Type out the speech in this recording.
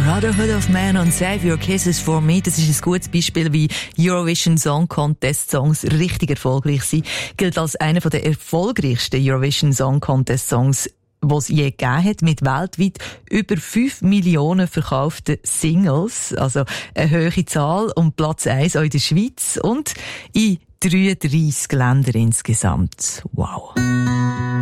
Brotherhood of Man und Save Your Kisses for Me, das ist ein gutes Beispiel, wie Eurovision Song Contest Songs richtig erfolgreich sind. Gilt als einer der erfolgreichsten Eurovision Song Contest Songs, was es je gegeben hat, mit weltweit über 5 Millionen verkauften Singles, also eine hohe Zahl, und Platz 1 auch in der Schweiz und in 33 Ländern insgesamt. Wow.